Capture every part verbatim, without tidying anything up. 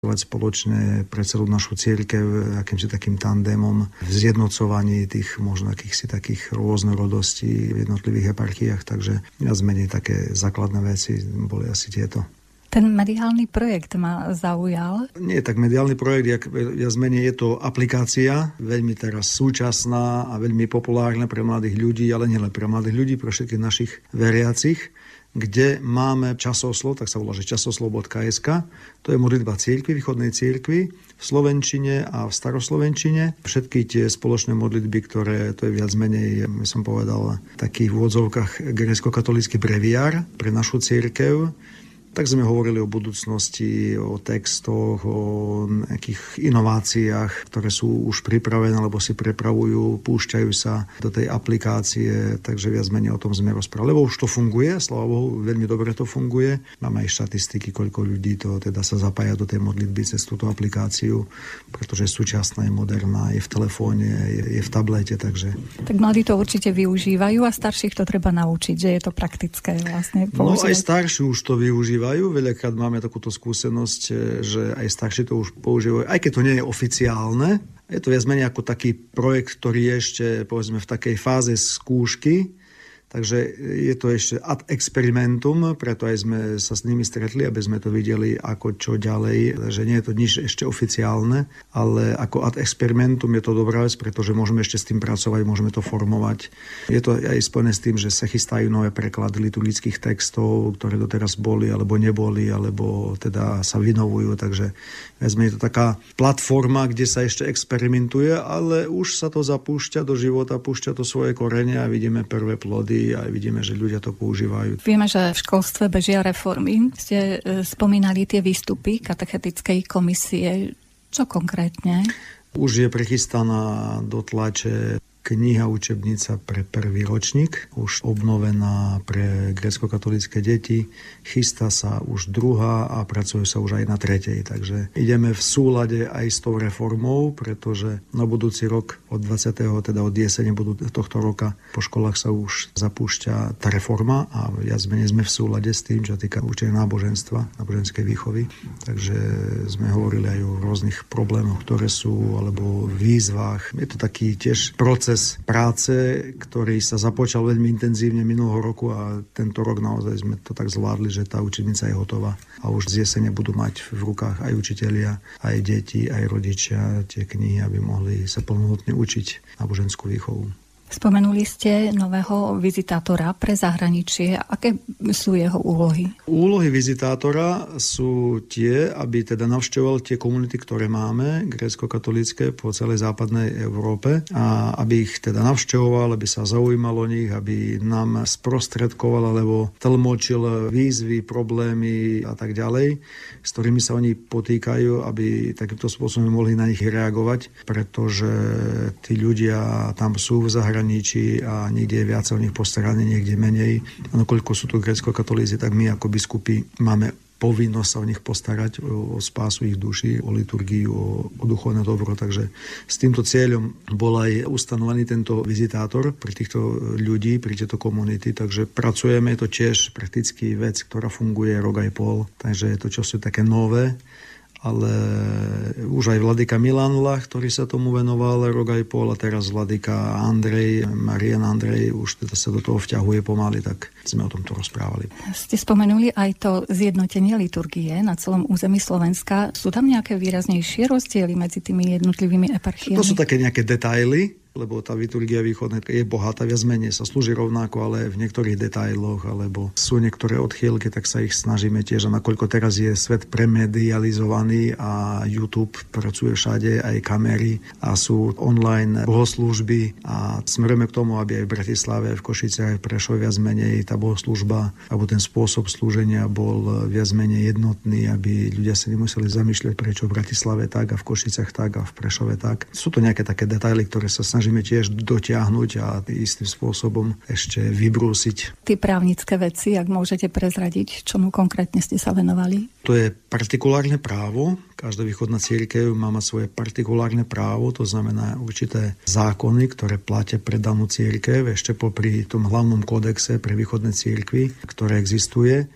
spoločne pre celú našu cirkev akýmsi takým tandemom v zjednocovaní tých možno akýchsi takých rôznorodostí v jednotlivých eparchiách, takže viac menej také základné veci boli asi tieto. Ten mediálny projekt ma zaujal. Nie tak mediálny projekt, jak viac menej je to aplikácia, veľmi teraz súčasná a veľmi populárna pre mladých ľudí, ale nielen pre mladých ľudí, pre všetkých našich veriacich, kde máme časoslov, tak sa volá, že časoslov bodka es ká. To je modlitba cirkvi, východnej cirkvi, v slovenčine a v staroslovenčine. Všetky tie spoločné modlitby, ktoré, to je viac menej, my som povedal, takých v úvodzovkách grécko-katolícky breviár pre našu cirkev. Tak sme hovorili o budúcnosti, o textoch, o nejakých inováciách, ktoré sú už pripravené, alebo si prepravujú, púšťajú sa do tej aplikácie, takže viac menej o tom sme rozprávali. Lebo už to funguje, sláva Bohu, veľmi dobre to funguje. Máme aj štatistiky, koľko ľudí to teda sa zapája do tej modlitby cez túto aplikáciu, pretože je súčasná, je moderná, je v telefóne, je, je v tablete, takže... Tak mladí to určite využívajú a starších to treba naučiť, že je to praktické vlastne používať. No aj starší už to využívajú. Veľakrát máme takúto skúsenosť, že aj starší to už používajú, aj keď to nie je oficiálne. Je to viac menej ako taký projekt, ktorý je ešte, povedzme, v takej fáze skúšky. Takže je to ešte ad experimentum, preto aj sme sa s nimi stretli, aby sme to videli, ako čo ďalej, že nie je to nič ešte oficiálne, ale ako ad experimentum je to dobrá vec, pretože môžeme ešte s tým pracovať, môžeme to formovať. Je to aj spojené s tým, že sa chystajú nové preklady liturgických textov, ktoré doteraz boli, alebo neboli, alebo teda sa vynovujú, takže je to taká platforma, kde sa ešte experimentuje, ale už sa to zapúšťa do života, púšťa to svoje korene a vidíme prvé plody a vidíme, že ľudia to používajú. Vieme, že v školstve bežia reformy. Ste spomínali tie výstupy katechetickej komisie. Čo konkrétne? Už je prechystaná do tlače kniha učebnica pre prvý ročník, už obnovená pre grécko-katolícke deti. Chystá sa už druhá a pracuje sa už aj na tretej. Takže ideme v súlade aj s tou reformou, pretože na budúci rok od dvadsiateho teda od jesene budú tohto roka po školách sa už zapúšťa tá reforma a viac menej sme v súlade s tým, čo týka učenia náboženstva, náboženskej výchovy. Takže sme hovorili aj o rôznych problémoch, ktoré sú, alebo výzvach. Je to taký tiež proces práce, ktorý sa započal veľmi intenzívne minulého roku a tento rok naozaj sme to tak zvládli, že tá učebnica je hotová a už z jesene budú mať v rukách aj učitelia, aj deti, aj rodičia tie knihy, aby mohli sa plnohodnotne učiť náboženskú výchovu. Spomenuli ste nového vizitátora pre zahraničie. Aké sú jeho úlohy? Úlohy vizitátora sú tie, aby teda navštevoval tie komunity, ktoré máme, grécko-katolícke po celej západnej Európe a aby ich teda navštevoval, aby sa zaujímal o nich, aby nám sprostredkoval alebo tlmočil výzvy, problémy a tak ďalej, s ktorými sa oni potýkajú, aby takýmto spôsobom mohli na nich reagovať, pretože tí ľudia tam sú v zahraničí a niekde je viac o nich postarané, niekde menej. A nakoľko sú tu grécko-katolíci, tak my ako biskupy máme povinnosť sa o nich postarať, o, o spásu ich duší, o liturgiu, o, o duchovné dobro. Takže s týmto cieľom bol aj ustanovaný tento vizitátor pre týchto ľudí, pre tieto komunity. Takže pracujeme, je to tiež prakticky vec, ktorá funguje rok aj pol. Takže je to čosi také nové. Ale už aj vladyka Milan Lach, ktorý sa tomu venoval rok aj pol, a teraz vladyka Andrej, Marian Andrej, už teda sa do toho vťahuje pomaly, tak sme o tomto rozprávali. Ste spomenuli aj to zjednotenie liturgie na celom území Slovenska. Sú tam nejaké výraznejšie rozdiely medzi tými jednotlivými eparchiami? To sú také nejaké detaily, lebo tá liturgia východná je bohatá, viac menej sa slúži rovnako, ale v niektorých detailoch, alebo sú niektoré odchýlky, tak sa ich snažíme tiež. A nakoľko teraz je svet premedializovaný a YouTube pracuje všade, aj kamery a sú online bohoslúžby a smerujeme k tomu, aby aj v Bratislave, v Košiciach, aj v Prešove viac menej tá bohoslúžba alebo ten spôsob slúženia bol viac menej jednotný, aby ľudia si nemuseli zamýšľať, prečo v Bratislave tak a v Košiciach tak a v Prešove tak. Sú to nejaké také detaily, ktoré sa snažíme tiež dotiahnuť a istým spôsobom ešte vybrúsiť. Tie právnické veci, ak môžete prezradiť, čomu konkrétne ste sa venovali? To je partikulárne právo. Každá východná cirkev má mať svoje partikulárne právo, to znamená určité zákony, ktoré platia pre danú cirkev, ešte popri tom hlavnom kódexe pre východné cirkvi, ktoré existuje.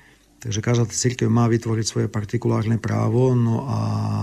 Takže každá cirkev má vytvoriť svoje partikulárne právo, no a